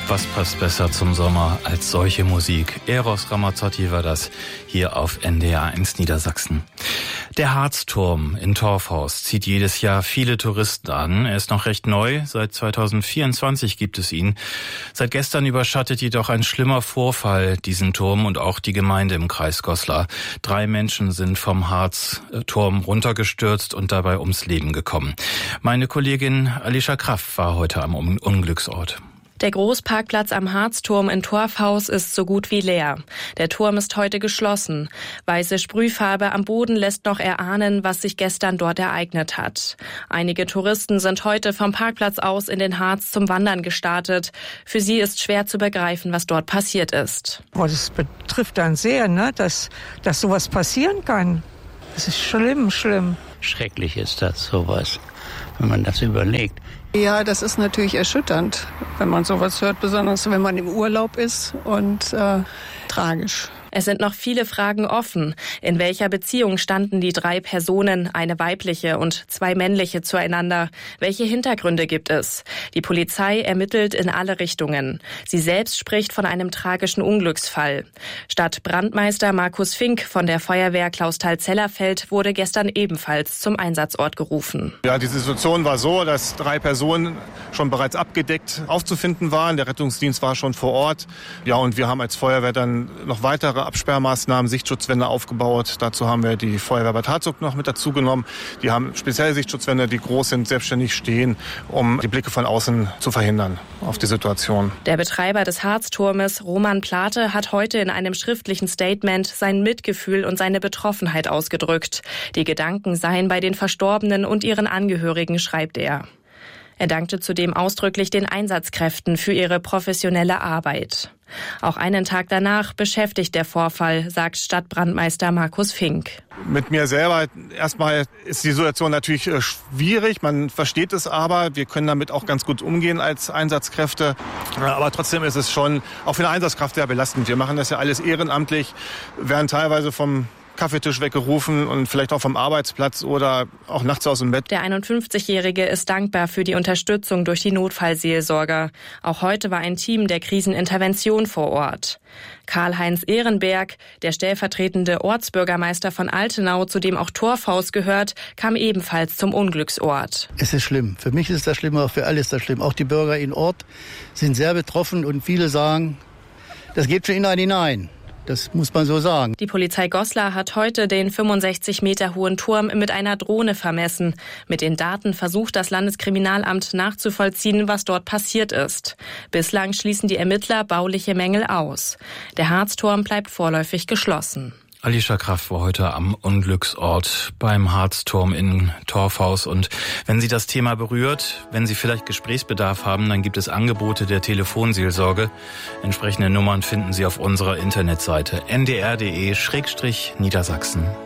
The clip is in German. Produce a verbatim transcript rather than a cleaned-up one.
Was passt besser zum Sommer als solche Musik? Eros Ramazzotti war das hier auf N D R eins Niedersachsen. Der Harzturm in Torfhaus zieht jedes Jahr viele Touristen an. Er ist noch recht neu. Seit zweitausendvierundzwanzig gibt es ihn. Seit gestern überschattet jedoch ein schlimmer Vorfall diesen Turm und auch die Gemeinde im Kreis Goslar. Drei Menschen sind vom Harzturm runtergestürzt und dabei ums Leben gekommen. Meine Kollegin Alicia Kraft war heute am Unglücksort. Der Großparkplatz am Harzturm in Torfhaus ist so gut wie leer. Der Turm ist heute geschlossen. Weiße Sprühfarbe am Boden lässt noch erahnen, was sich gestern dort ereignet hat. Einige Touristen sind heute vom Parkplatz aus in den Harz zum Wandern gestartet. Für sie ist schwer zu begreifen, was dort passiert ist. Oh, das betrifft dann sehr, ne? dass, dass sowas passieren kann. Das ist schlimm, schlimm. Schrecklich ist das, sowas, wenn man das überlegt. Ja, das ist natürlich erschütternd, wenn man sowas hört, besonders wenn man im Urlaub ist und äh, tragisch. Es sind noch viele Fragen offen. In welcher Beziehung standen die drei Personen, eine weibliche und zwei männliche, zueinander? Welche Hintergründe gibt es? Die Polizei ermittelt in alle Richtungen. Sie selbst spricht von einem tragischen Unglücksfall. Stadtbrandmeister Markus Fink von der Feuerwehr Clausthal-Zellerfeld wurde gestern ebenfalls zum Einsatzort gerufen. Ja, die Situation war so, dass drei Personen schon bereits abgedeckt aufzufinden waren. Der Rettungsdienst war schon vor Ort. Ja, und wir haben als Feuerwehr dann noch weitere Absperrmaßnahmen, Sichtschutzwände aufgebaut. Dazu haben wir die Feuerwehr Bad Harzog noch mit dazu genommen. Die haben spezielle Sichtschutzwände, die groß sind, selbstständig stehen, um die Blicke von außen zu verhindern auf die Situation. Der Betreiber des Harzturmes, Roman Plate, hat heute in einem schriftlichen Statement sein Mitgefühl und seine Betroffenheit ausgedrückt. Die Gedanken seien bei den Verstorbenen und ihren Angehörigen, schreibt er. Er dankte zudem ausdrücklich den Einsatzkräften für ihre professionelle Arbeit. Auch einen Tag danach beschäftigt der Vorfall, sagt Stadtbrandmeister Markus Fink. Mit mir selber erstmal ist die Situation natürlich schwierig, man versteht es aber. Wir können damit auch ganz gut umgehen als Einsatzkräfte. Aber trotzdem ist es schon auch für eine Einsatzkraft sehr belastend. Wir machen das ja alles ehrenamtlich, werden teilweise vom Kaffeetisch weggerufen und vielleicht auch vom Arbeitsplatz oder auch nachts aus dem Bett. Der einundfünfzigjährige ist dankbar für die Unterstützung durch die Notfallseelsorger. Auch heute war ein Team der Krisenintervention vor Ort. Karl-Heinz Ehrenberg, der stellvertretende Ortsbürgermeister von Altenau, zu dem auch Torfhaus gehört, kam ebenfalls zum Unglücksort. Es ist schlimm. Für mich ist das schlimm, auch für alle ist das schlimm. Auch die Bürger in Ort sind sehr betroffen und viele sagen, das geht schon in einen hinein. Das muss man so sagen. Die Polizei Goslar hat heute den fünfundsechzig Meter hohen Turm mit einer Drohne vermessen. Mit den Daten versucht das Landeskriminalamt nachzuvollziehen, was dort passiert ist. Bislang schließen die Ermittler bauliche Mängel aus. Der Harzturm bleibt vorläufig geschlossen. Alicia Kraft war heute am Unglücksort beim Harzturm in Torfhaus. Und wenn Sie das Thema berührt, wenn Sie vielleicht Gesprächsbedarf haben, dann gibt es Angebote der Telefonseelsorge. Entsprechende Nummern finden Sie auf unserer Internetseite n d r punkt d e Niedersachsen.